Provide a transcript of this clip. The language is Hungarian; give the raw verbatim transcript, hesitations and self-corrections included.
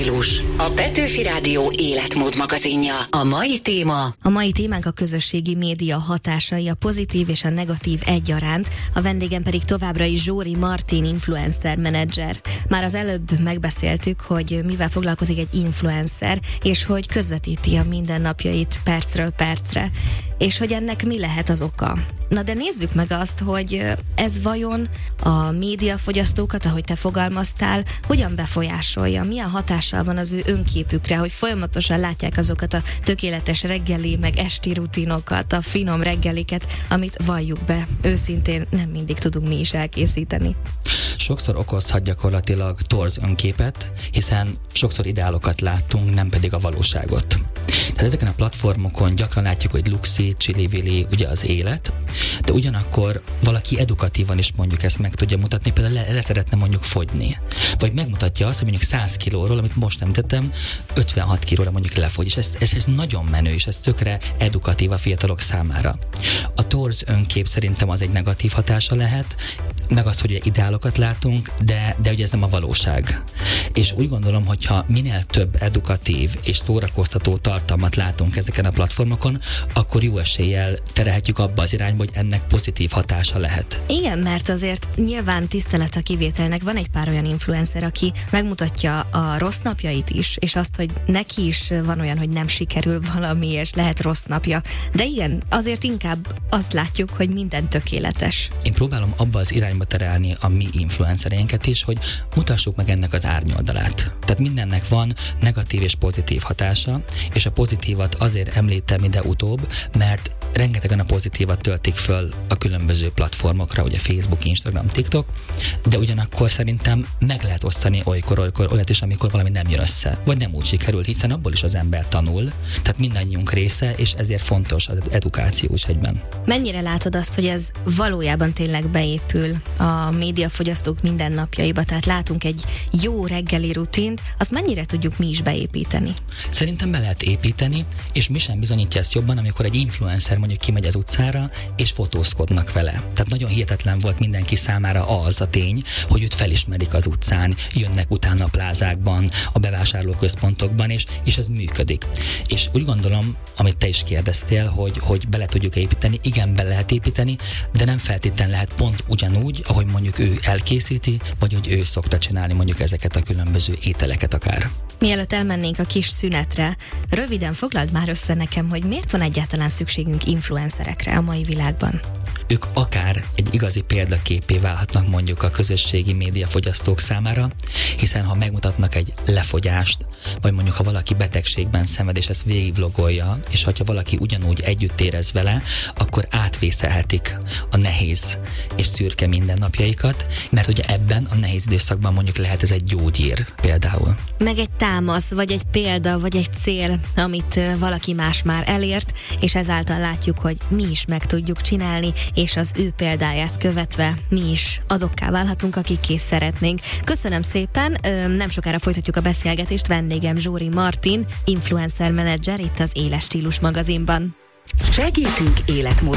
stílus. A Petőfi Rádió életmód magazinja. A mai téma. A mai témánk a közösségi média hatásai, a pozitív és a negatív egyaránt. A vendégem pedig továbbra is Zsóri Martin, influencer menedzser. Már az előbb megbeszéltük, hogy mivel foglalkozik egy influencer, és hogy közvetíti a mindennapjait percről percre. És hogy ennek mi lehet az oka. Na de nézzük meg azt, hogy ez vajon a médiafogyasztókat, ahogy te fogalmaztál, hogyan befolyásolja, milyen hatással van az ő önképükre, hogy folyamatosan látják azokat a tökéletes reggeli, meg esti rutinokat, a finom reggeliket, amit valljuk be, őszintén nem mindig tudunk mi is elkészíteni. Sokszor okozhat gyakorlatilag torz önképet, hiszen sokszor ideálokat láttunk, nem pedig a valóságot. Tehát ezeken a platformokon gyakran látjuk, hogy luxi, csili-vili, ugye az élet, de ugyanakkor valaki edukatívan is mondjuk ezt meg tudja mutatni, például le, le szeretne mondjuk fogyni. Vagy megmutatja azt, hogy mondjuk száz kilóról, amit most említettem, ötvenhat kilóra mondjuk lefogy, és ez, ez, ez nagyon menő, és ez tökre edukatív a fiatalok számára. A torz önkép szerintem az egy negatív hatása lehet, meg az, hogy ideálokat látunk, de, de ugye ez nem a valóság. És úgy gondolom, hogyha minél több edukatív és szórakoztató tartalmat látunk ezeken a platformokon, akkor jó eséllyel terelhetjük abba az irányba, hogy ennek pozitív hatása lehet. Igen, mert azért nyilván tisztelet a kivételnek. Van egy pár olyan influencer, aki megmutatja a rossz napjait is, és azt, hogy neki is van olyan, hogy nem sikerül valami, és lehet rossz napja. De igen, azért inkább azt látjuk, hogy minden tökéletes. Én próbálom abba az irányba terelni a mi influencereinket is, hogy mutassuk meg ennek az árnyoldalát. Tehát mindennek van negatív és pozitív hatása, és a pozitívat azért említem ide utóbb, mert rengetegen a pozitívat töltik föl a különböző platformokra, ugye Facebook, Instagram, TikTok, de ugyanakkor szerintem meg lehet osztani olykor, olykor olyat is, amikor valami nem jön össze, vagy nem úgy sikerül, hiszen abból is az ember tanul, tehát mindannyiunk része, és ezért fontos az edukáció is egyben. Mennyire látod azt, hogy ez valójában tényleg beépül a médiafogyasztók mindennapjaiba, tehát látunk egy jó reggeli rutint, azt mennyire tudjuk mi is beépíteni? Szerintem be lehet építeni, és mi sem bizonyítja ezt jobban, amikor egy influencer mondjuk kimegy az utcára, és fotózkodnak vele. Tehát nagyon hihetetlen volt mindenki számára az a tény, hogy őt felismerik az utcán, jönnek utána a plázákban, a bevásárlóközpontokban, és, és ez működik. És úgy gondolom, amit te is kérdeztél, hogy, hogy bele tudjuk építeni, igen, be lehet építeni, de nem feltétlenül lehet pont ugyanúgy, ahogy mondjuk ő elkészíti, vagy hogy ő szokta csinálni mondjuk ezeket a különböző ételeket akár. Mielőtt elmennénk a kis szünetre, röviden foglald már össze nekem, hogy miért van egyáltalán szükségünk influencerekre a mai világban? Ők akár egy igazi példaképé válhatnak mondjuk a közösségi médiafogyasztók számára, hiszen ha megmutatnak egy lefogyást, vagy mondjuk ha valaki betegségben szenved, és ezt végigvlogolja, és ha valaki ugyanúgy együtt érez vele, akkor átvészelhetik a nehéz és szürke mindennapjaikat, mert ugye ebben a nehéz időszakban mondjuk lehet ez egy gyógyír például. Meg egy támasz, vagy egy példa, vagy egy cél, amit valaki más már elért, és ezáltal látjuk, hogy mi is meg tudjuk csinálni, és az ő példáját követve mi is azokká válhatunk, akik is szeretnénk. Köszönöm szépen, nem sokára folytatjuk a beszélgetést, vendégem Zsóri Martin, influencer menedzser itt az Éles Stílus magazinban. Segítünk életmód